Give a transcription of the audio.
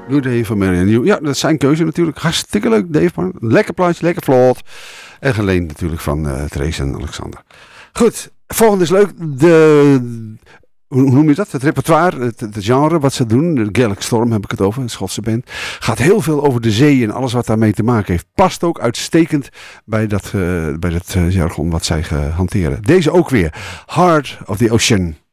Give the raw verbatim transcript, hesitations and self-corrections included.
New Day van Marianne New. Ja, dat is zijn keuze natuurlijk. Hartstikke leuk, Dave. Lekker plaatje, lekker vlot. En geleend natuurlijk van uh, Therese en Alexander. Goed, volgende is leuk. De, hoe noem je dat? Het repertoire, het, het genre wat ze doen. De Gaelic Storm heb ik het over, een Schotse band. Gaat heel veel over de zee en alles wat daarmee te maken heeft. Past ook uitstekend bij dat, uh, bij dat uh, jargon wat zij uh, hanteren. Deze ook weer. Heart of the Ocean.